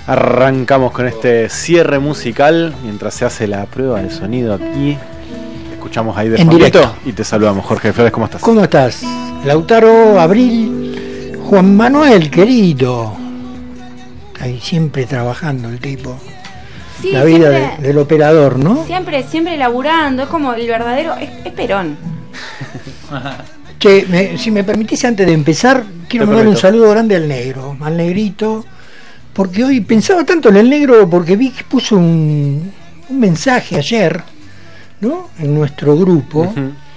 Arrancamos con este cierre musical mientras se hace la prueba de sonido aquí. Escuchamos ahí de en fondito directo. Y te saludamos, Jorge Flores, ¿cómo estás? ¿Cómo estás? Lautaro, Abril, Juan Manuel, querido. Ahí siempre trabajando el tipo. Sí, la vida siempre, del operador, ¿no? Siempre laburando, es como el verdadero, es Perón. Che, si me permitís antes de empezar, quiero mandar un saludo grande al negro, al negrito, porque hoy pensaba tanto en el negro porque vi que puso un mensaje ayer, ¿no? En nuestro grupo,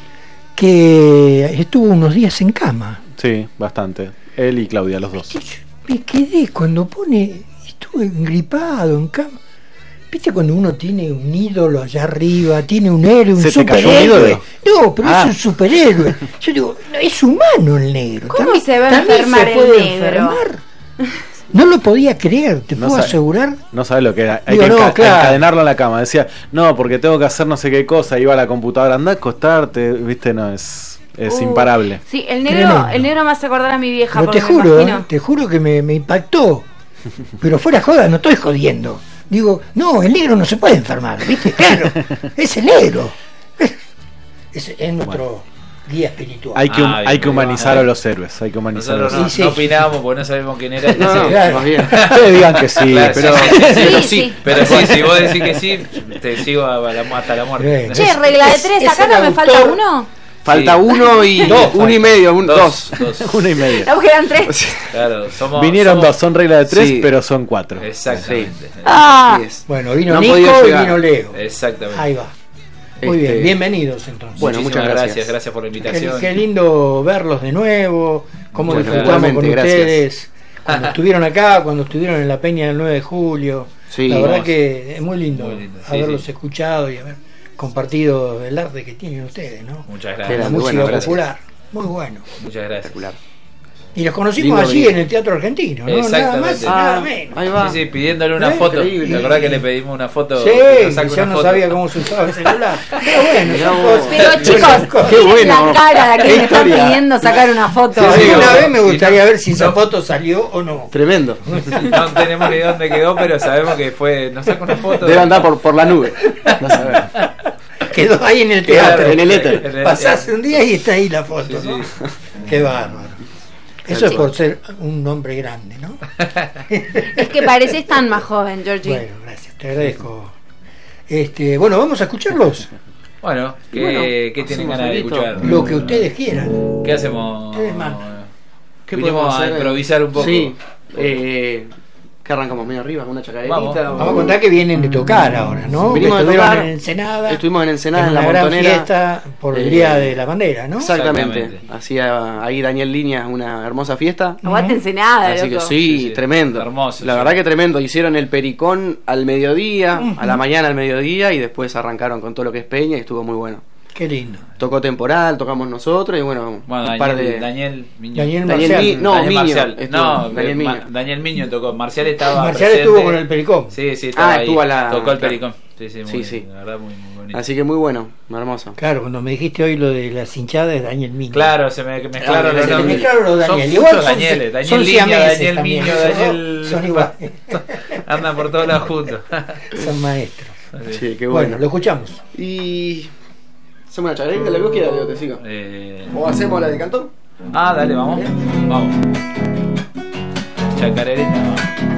que estuvo unos días en cama. Sí, bastante. Él y Claudia, los dos. Me quedé cuando pone, estuve gripado en cama. ¿Viste cuando uno tiene un ídolo allá arriba, tiene un héroe, un superhéroe? No, pero es un superhéroe. Yo digo, no, es humano el negro. ¿Cómo se va a enfermar se puede el negro? enfermar. No lo podía creer, te puedo asegurar. No sabe lo que era. Hay que encadenarlo en la cama. Decía, no, porque tengo que hacer no sé qué cosa. Iba a la computadora, anda a acostarte. Viste, no, es imparable. Sí, el negro me hace acordar a mi vieja. Pero te juro que me impactó. Pero fuera joda, no estoy jodiendo. Digo, no, el negro no se puede enfermar, ¿viste? Claro, es el negro. Es nuestro guía espiritual. Hay que humanizar a los héroes. Hay que humanizar a los héroes. No opinamos porque no sabemos quién era. Más bien. Ustedes digan que sí, claro, sí. Pero si vos decís que sí, te sigo hasta la muerte. Che, regla de tres, acá no me falta uno. Falta uno y uno y medio, dos. Uno y medio. ¿Nos quedan tres? Claro, vinieron dos, son regla de tres, pero son cuatro. Exactamente. Bueno, vino Nico y vino Leo. Exactamente. Ahí va. Muy bien, bienvenidos entonces. Bueno, muchas gracias por la invitación. Qué lindo verlos de nuevo, cómo disfrutamos con ustedes. Cuando estuvieron acá, cuando estuvieron en la Peña del 9 de julio. La verdad que es muy lindo haberlos escuchado y haber compartido el arte que tienen ustedes, ¿no? Muchas gracias. La música popular, muy bueno. Muchas gracias. Y los conocimos allí en el Teatro Argentino, ¿no? Exactamente. Nada más, nada menos. Ahí va. Sí, pidiéndole una foto. ¿Te acordás que le pedimos una foto? Sí, yo no sabía cómo se usaba el celular. Pero bueno, pero chicos, qué bueno. La cara de que me están pidiendo sacar una foto. Una vez me gustaría ver si esa foto salió o no. Tremendo. No tenemos ni dónde quedó, pero sabemos que fue. Nos sacó una foto. Debe andar por la nube. No sabemos. Quedó ahí en el teatro, en el éter. Pasaste un día y está ahí la foto, ¿no? Qué bárbaro. Eso es por ser un hombre grande, ¿no? Es que pareces tan más joven, Georgie. Bueno, gracias, te agradezco. Bueno, vamos a escucharlos. Bueno, ¿qué tienen ganas de escuchar? Lo que ustedes quieran. ¿Qué hacemos? Ustedes mandan. ¿Qué podemos podemos hacer? Improvisar un poco. Sí. ¿Qué arrancamos? ¿Medio arriba con una chacarerita? Vamos a contar que vienen de tocar ahora, ¿no? Vinimos de tocar en Ensenada. Estuvimos en Ensenada, en una la gran Montonera. fiesta por el Día de la Bandera, ¿no? Exactamente. Hacía ahí Daniel Líneas una hermosa fiesta. Aguántense nada, así loco. que sí, tremendo. Hermoso. La verdad que tremendo. Hicieron el Pericón al mediodía, a la mañana al mediodía, y después arrancaron con todo lo que es Peña y estuvo muy bueno. Qué lindo. Tocó Temporal, tocamos nosotros y bueno, un par de... Daniel Miño. Daniel Marcial. Daniel Miño tocó. Marcial estaba Marcial presente. estuvo con el Pericón. Sí, estaba ahí. Tocó el Pericón. Sí, la verdad muy bonito. Así que muy bueno, hermoso. Claro, cuando me dijiste hoy lo de las hinchadas de Daniel Miño. Claro, se me mezclaron los nombres. mezclaron los Daniel. Son muchos Danieles. Daniel Liña, Daniel Miño, Daniel... Son iguales. Andan por todos lados juntos. Son maestros. Sí, qué bueno. Lo escuchamos. Y... ¿Hacemos una chacarerita? ¿La que quieras, Leo? Te sigo. ¿O hacemos la de Cantón? Dale, vamos. Vamos. Chacarerita, vamos.